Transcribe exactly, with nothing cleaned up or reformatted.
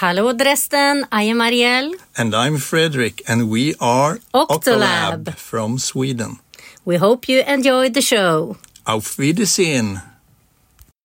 Hello, Dresden. I am Ariel. And I'm Frederick, and we are Octolab from Sweden. We hope you enjoyed the show. Auf Wiedersehen.